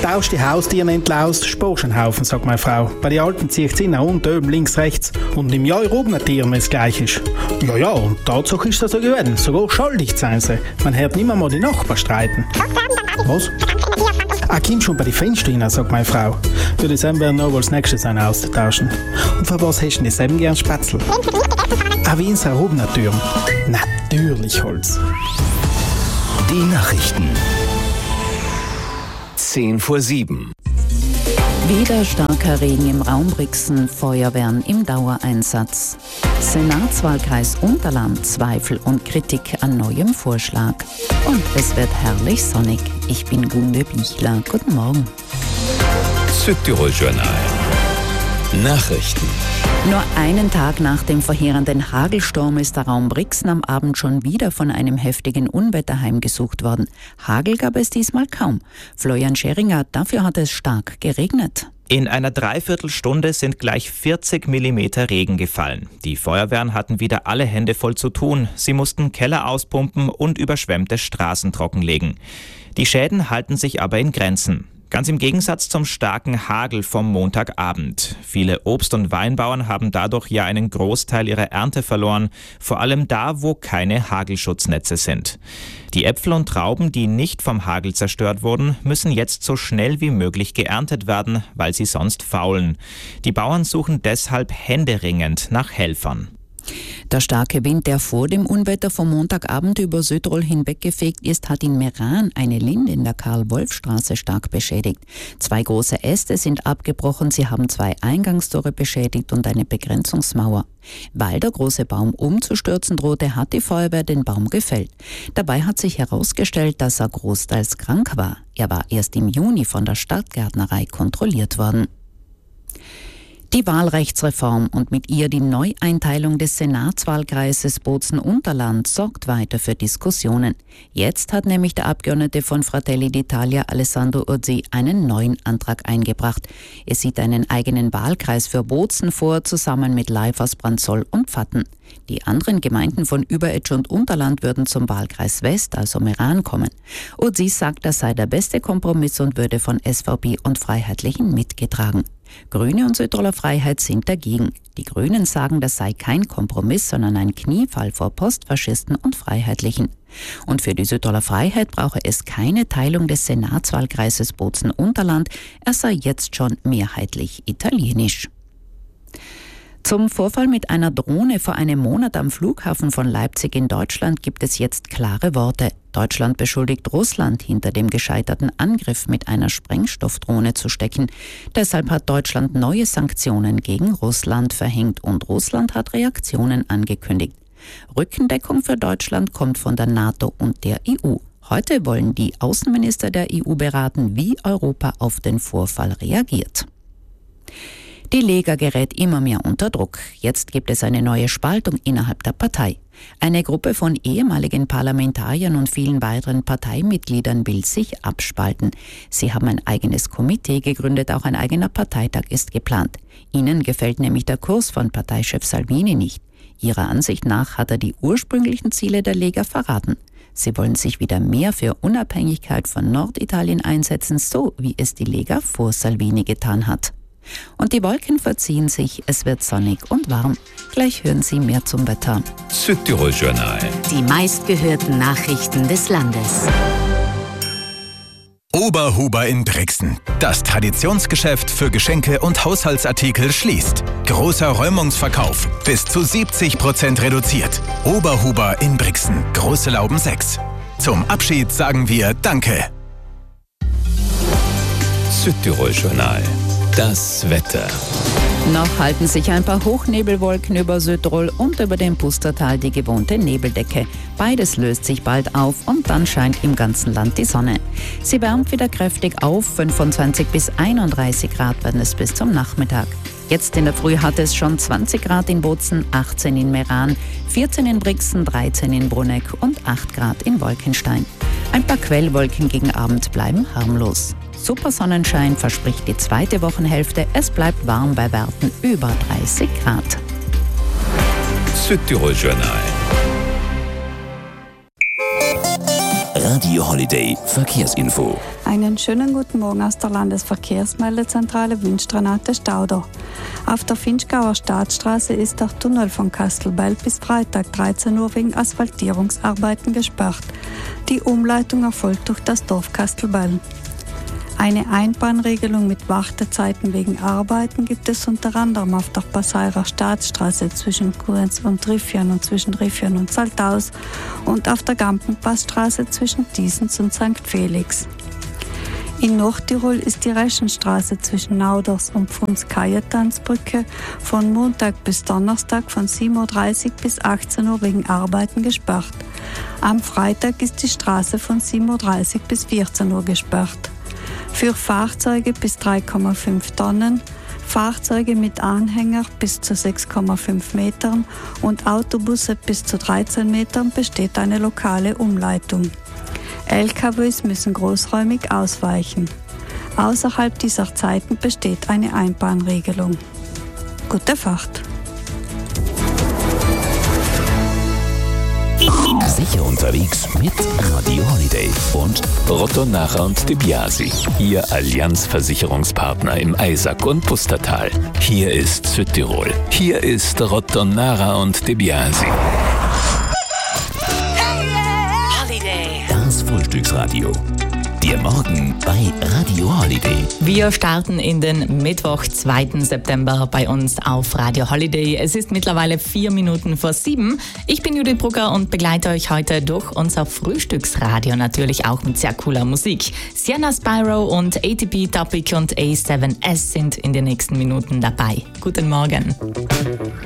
Tausch die Haustiere entlaust, sparst einen Haufen, sagt meine Frau. Bei den Alten zieht sie nach unten, oben, links, rechts. Und im Jahr oben ein Tier, wenn es gleich ist. Ja, und Tatsache ist das so gewesen. Sogar schuldig sein sie. Man hört nicht mehr mal die Nachbarn streiten. Was? Komm schon bei den Fenstern rein, sagt meine Frau. Für das werden wir noch als nächstes einen austauschen. Und für was hast du denn selben gern Spätzle? Wie in Sarubner Türm. Natürlich Holz. Die Nachrichten. 6:50. Wieder starker Regen im Raum Brixen, Feuerwehren im Dauereinsatz. Senatswahlkreis Unterland, Zweifel und Kritik an neuem Vorschlag. Und es wird herrlich sonnig. Ich bin Gunde Bichler. Guten Morgen. Südtirol Journal. Nachrichten. Nur einen Tag nach dem verheerenden Hagelsturm ist der Raum Brixen am Abend schon wieder von einem heftigen Unwetter heimgesucht worden. Hagel gab es diesmal kaum. Florian Scheringer, dafür hat es stark geregnet. In einer Dreiviertelstunde sind gleich 40 Millimeter Regen gefallen. Die Feuerwehren hatten wieder alle Hände voll zu tun. Sie mussten Keller auspumpen und überschwemmte Straßen trockenlegen. Die Schäden halten sich aber in Grenzen. Ganz im Gegensatz zum starken Hagel vom Montagabend. Viele Obst- und Weinbauern haben dadurch ja einen Großteil ihrer Ernte verloren, vor allem da, wo keine Hagelschutznetze sind. Die Äpfel und Trauben, die nicht vom Hagel zerstört wurden, müssen jetzt so schnell wie möglich geerntet werden, weil sie sonst faulen. Die Bauern suchen deshalb händeringend nach Helfern. Der starke Wind, der vor dem Unwetter vom Montagabend über Südtirol hinweggefegt ist, hat in Meran eine Linde in der Karl-Wolf-Straße stark beschädigt. 2 große Äste sind abgebrochen, sie haben 2 Eingangstore beschädigt und eine Begrenzungsmauer. Weil der große Baum umzustürzen drohte, hat die Feuerwehr den Baum gefällt. Dabei hat sich herausgestellt, dass er großteils krank war. Er war erst im Juni von der Stadtgärtnerei kontrolliert worden. Die Wahlrechtsreform und mit ihr die Neueinteilung des Senatswahlkreises Bozen-Unterland sorgt weiter für Diskussionen. Jetzt hat nämlich der Abgeordnete von Fratelli d'Italia Alessandro Urzi einen neuen Antrag eingebracht. Er sieht einen eigenen Wahlkreis für Bozen vor, zusammen mit Leifers, Branzoll und Pfatten. Die anderen Gemeinden von Überetsch und Unterland würden zum Wahlkreis West, also Meran, kommen. Urzi sagt, das sei der beste Kompromiss und würde von SVP und Freiheitlichen mitgetragen. Grüne und Südtiroler Freiheit sind dagegen. Die Grünen sagen, das sei kein Kompromiss, sondern ein Kniefall vor Postfaschisten und Freiheitlichen. Und für die Südtiroler Freiheit brauche es keine Teilung des Senatswahlkreises Bozen-Unterland. Er sei jetzt schon mehrheitlich italienisch. Zum Vorfall mit einer Drohne vor einem Monat am Flughafen von Leipzig in Deutschland gibt es jetzt klare Worte. Deutschland beschuldigt Russland, hinter dem gescheiterten Angriff mit einer Sprengstoffdrohne zu stecken. Deshalb hat Deutschland neue Sanktionen gegen Russland verhängt und Russland hat Reaktionen angekündigt. Rückendeckung für Deutschland kommt von der NATO und der EU. Heute wollen die Außenminister der EU beraten, wie Europa auf den Vorfall reagiert. Die Lega gerät immer mehr unter Druck. Jetzt gibt es eine neue Spaltung innerhalb der Partei. Eine Gruppe von ehemaligen Parlamentariern und vielen weiteren Parteimitgliedern will sich abspalten. Sie haben ein eigenes Komitee gegründet, auch ein eigener Parteitag ist geplant. Ihnen gefällt nämlich der Kurs von Parteichef Salvini nicht. Ihrer Ansicht nach hat er die ursprünglichen Ziele der Lega verraten. Sie wollen sich wieder mehr für Unabhängigkeit von Norditalien einsetzen, so wie es die Lega vor Salvini getan hat. Und die Wolken verziehen sich, es wird sonnig und warm. Gleich hören Sie mehr zum Wetter. Südtirol Journal. Die meistgehörten Nachrichten des Landes. Oberhuber in Brixen. Das Traditionsgeschäft für Geschenke und Haushaltsartikel schließt. Großer Räumungsverkauf. Bis zu 70% reduziert. Oberhuber in Brixen. Große Lauben 6. Zum Abschied sagen wir Danke. Südtirol Journal. Das Wetter. Noch halten sich ein paar Hochnebelwolken über Südtirol und über dem Pustertal die gewohnte Nebeldecke. Beides löst sich bald auf und dann scheint im ganzen Land die Sonne. Sie wärmt wieder kräftig auf, 25 bis 31 Grad werden es bis zum Nachmittag. Jetzt in der Früh hatte es schon 20 Grad in Bozen, 18 in Meran, 14 in Brixen, 13 in Bruneck und 8 Grad in Wolkenstein. Ein paar Quellwolken gegen Abend bleiben harmlos. Super Sonnenschein verspricht die zweite Wochenhälfte. Es bleibt warm bei Werten über 30 Grad. Südtirol Journal. Radio Holiday Verkehrsinfo. Einen schönen guten Morgen aus der Landesverkehrsmeldezentrale wünscht Renate Stauder. Auf der Finchgauer Staatsstraße ist der Tunnel von Kastelbell bis Freitag 13 Uhr wegen Asphaltierungsarbeiten gesperrt. Die Umleitung erfolgt durch das Dorf Kastelbell. Eine Einbahnregelung mit Wartezeiten wegen Arbeiten gibt es unter anderem auf der Passairer Staatsstraße zwischen Kurenz und Riffian und zwischen Riffian und Salthaus und auf der Gampenpassstraße zwischen Diesens und St. Felix. In Nordtirol ist die Reschenstraße zwischen Nauders und Pfunds-Kajetansbrücke von Montag bis Donnerstag von 7.30 Uhr bis 18 Uhr wegen Arbeiten gesperrt. Am Freitag ist die Straße von 7.30 Uhr bis 14 Uhr gesperrt. Für Fahrzeuge bis 3,5 Tonnen, Fahrzeuge mit Anhänger bis zu 6,5 Metern und Autobusse bis zu 13 Metern besteht eine lokale Umleitung. LKWs müssen großräumig ausweichen. Außerhalb dieser Zeiten besteht eine Einbahnregelung. Gute Fahrt! Sicher unterwegs mit Radio Holiday und Rotto-Nara und De Biasi. Ihr Allianz-Versicherungspartner im Eisack und Pustertal. Hier ist Südtirol. Hier ist Rotto-Nara und De Biasi. Das Frühstücksradio. Der Morgen bei Radio Holiday. Wir starten in den Mittwoch, 2. September bei uns auf Radio Holiday. Es ist mittlerweile 4 Minuten vor 7. Ich bin Judith Brugger und begleite euch heute durch unser Frühstücksradio, natürlich auch mit sehr cooler Musik. Sienna Spyro und ATP Topic und A7S sind in den nächsten Minuten dabei. Guten Morgen.